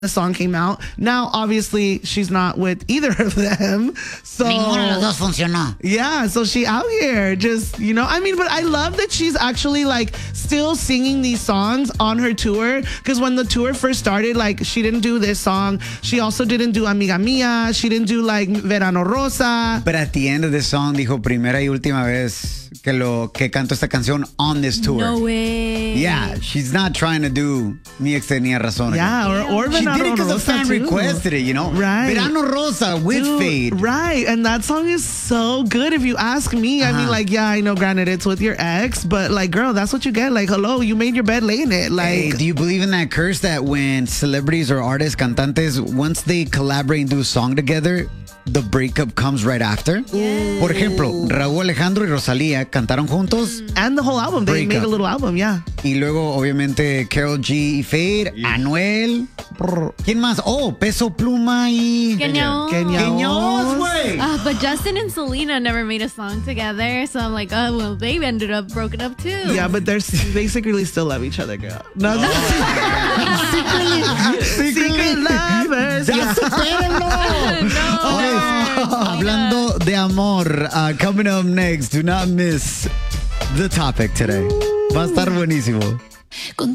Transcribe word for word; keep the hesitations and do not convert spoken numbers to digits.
the song came out. Now, obviously, she's not with either of them. So, ninguno de los dos funcionó. Yeah, so she out here just, you know, I mean, but I love that she's actually like still singing these songs on her tour. Because when the tour first started, like she didn't do this song. She also didn't do Amiga Mia. She didn't do like Verano Rosa. But at the end of the song dijo primera y última vez que lo que canto esta canción on this tour. No way. Yeah, she's not trying to do Mi Ex Tenía Razón. Yeah, or, or She Verano did it because a Rosa fan too. requested it, you know? Right. Verano Rosa with Dude, Fade. Right, and that song is so good if you ask me. I mean, Uh-huh. like, yeah, I know, granted, it's with your ex, but like, girl, that's what you get. Like, hello, you made your bed, lay in it. Like, Hey, do you believe in that curse that when celebrities or artists, cantantes, once they collaborate and do a song together, the breakup comes right after? Por ejemplo, Raúl Alejandro y Rosalía cantaron juntos and the whole album, they Break made up. a little album, yeah. y luego obviamente Karol G y Fade, Anuel, brr, ¿quién más? Oh, Peso Pluma y Kenya. Kenya. Keños, güey. Uh, but Justin and Selena never made a song together, so I'm like, oh, well, they ended up broken up too. Yeah, but they're they secretly still love each other, girl. No, secret lovers. ¡Ya Yeah. supérenlo! No. Oye, hablando de amor, uh, coming up next, do not miss the topic today. Va a estar buenísimo.